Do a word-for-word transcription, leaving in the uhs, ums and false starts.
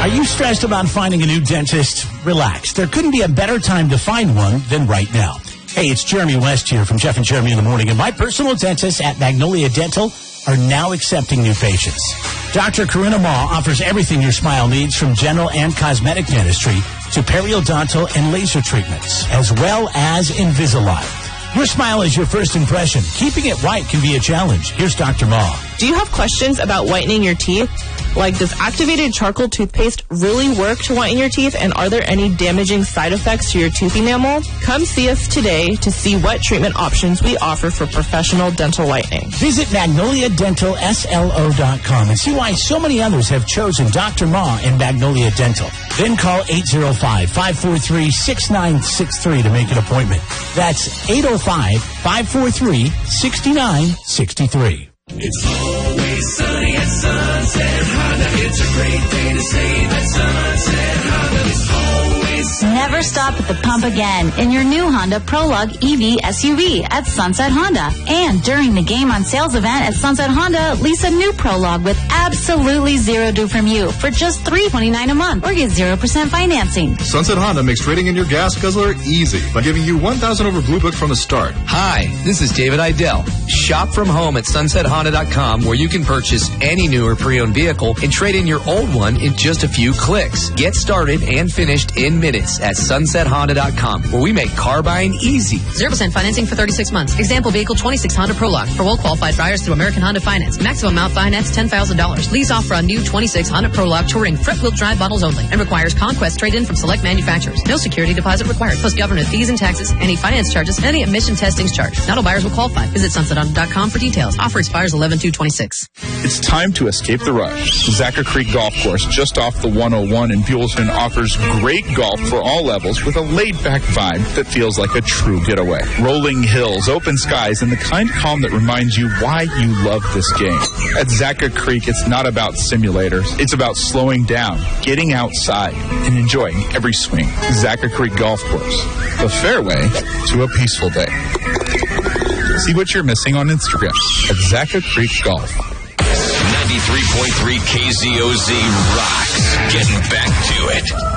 Are you stressed about finding a new dentist? Relax. There couldn't be a better time to find one than right now. Hey, it's Jeremy West here from Jeff and Jeremy in the Morning, and my personal dentists at Magnolia Dental are now accepting new patients. Doctor Karina Ma offers everything your smile needs, from general and cosmetic dentistry to periodontal and laser treatments, as well as Invisalign. Your smile is your first impression. Keeping it right can be a challenge. Here's Doctor Ma. Do you have questions about whitening your teeth? Like, does activated charcoal toothpaste really work to whiten your teeth? And are there any damaging side effects to your tooth enamel? Come see us today to see what treatment options we offer for professional dental whitening. Visit magnolia dental S L O dot com and see why so many others have chosen Doctor Ma and Magnolia Dental. Then call eight oh five, five four three, six nine six three to make an appointment. That's eight oh five, five four three, six nine six three. It's always sunny at Sunset Honda. It's a great day to save at Sunset Honda. It's always sunny. Never stop at the pump again in your new Honda Prologue E V S U V at Sunset Honda. And during the Game on Sales event at Sunset Honda, lease a new Prologue with absolutely zero due from you for just three hundred twenty-nine dollars a month, or get zero percent financing. Sunset Honda makes trading in your gas guzzler easy by giving you one thousand dollars over Blue Book from the start. Hi, this is David Idell. Shop from home at sunset honda dot com, where you can purchase any new or pre-owned vehicle and trade in your old one in just a few clicks. Get started and finished in minutes at sunset honda dot com, where we make car buying easy. zero percent financing for thirty-six months. Example vehicle twenty-six Honda Prologue for well-qualified buyers through American Honda Finance. Maximum amount finance ten thousand dollars. Lease offer on new twenty-six Honda Prologue Touring front-wheel drive models only, and requires Conquest trade-in from select manufacturers. No security deposit required, plus government fees and taxes, any finance charges, and any emission testing charge. Not all buyers will qualify. Visit sunset honda dot com for details. Offer expires eleven two twenty-six. It's time to escape the rush. Zachar Creek Golf Course, just off the one oh one in Buellton, offers great golf for all levels with a laid-back vibe that feels like a true getaway. Rolling hills, open skies, and the kind of calm that reminds you why you love this game. At Zachar Creek, it's not about simulators. It's about slowing down, getting outside, and enjoying every swing. Zachar Creek Golf Course, the fairway to a peaceful day. See what you're missing on Instagram at Zachar Creek Golf. ninety-three point three K Z O Z rocks. Getting back to it.